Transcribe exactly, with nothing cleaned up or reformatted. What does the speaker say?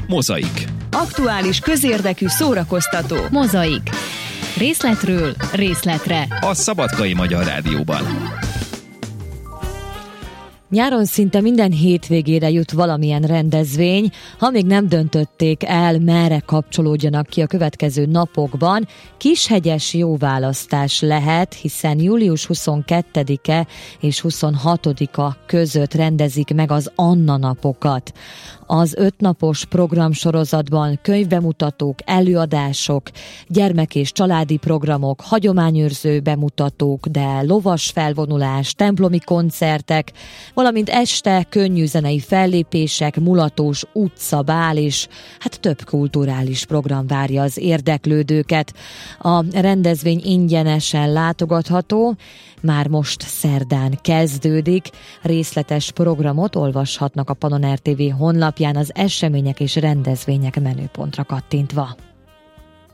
Mozaik. Aktuális, közérdekű, szórakoztató. Mozaik. Részletről részletre. A Szabadkai Magyar Rádióban. Nyáron szinte minden hétvégére jut valamilyen rendezvény, ha még nem döntötték el, merre kapcsolódjanak ki a következő napokban. Kishegyes jó választás lehet, hiszen július huszonkettedike és huszonhatodika között rendezik meg az Anna napokat. Az ötnapos programsorozatban könyvbemutatók, előadások, gyermek- és családi programok, hagyományőrző bemutatók, de lovas felvonulás, templomi koncertek, valamint este könnyűzenei fellépések, mulatós utcabál és hát több kulturális program várja az érdeklődőket. A rendezvény ingyenesen látogatható, már most szerdán kezdődik. Részletes programot olvashatnak a Panon er té vé honlapján az események és rendezvények menüpontra kattintva.